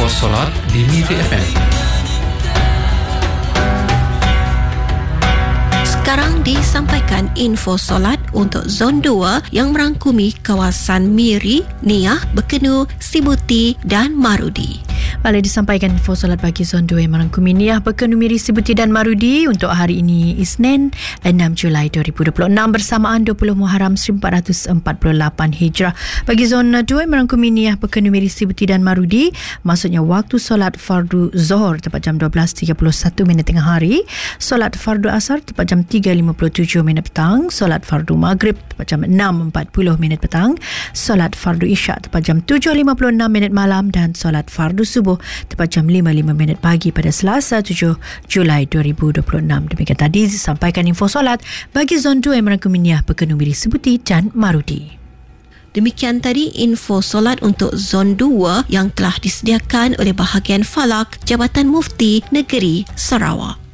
info solat di Miri FM. Sekarang disampaikan info solat untuk Zon 2 yang merangkumi kawasan Miri, Niah, Bekenu, Sibuti dan Marudi. Balik disampaikan info solat bagi Zon 2 yang merangkumi Niah, Bekenu, Miri, Sibuti dan Marudi untuk hari ini Isnin 6 Julai 2026 bersamaan 20 Muharram 1448 Hijrah. Bagi Zon 2 yang merangkumi Niah, Bekenu, Miri, Sibuti dan Marudi, maksudnya waktu solat fardu Zohor tepat jam 12.31 tengah hari, solat fardu Asar tepat jam 3.57 petang, solat fardu Maghrib tepat jam 6.40 petang, solat fardu Isyak tepat jam 7.56 malam dan solat fardu Subuh tepat jam 5.05 pagi pada Selasa 7 Julai 2026. Demikian tadi disampaikan info solat bagi Zon 2 yang merangkumi Niah, Bekenu, Miri, Sibuti dan Marudi. Demikian tadi info solat untuk Zon 2 yang telah disediakan oleh bahagian Falak Jabatan Mufti Negeri Sarawak.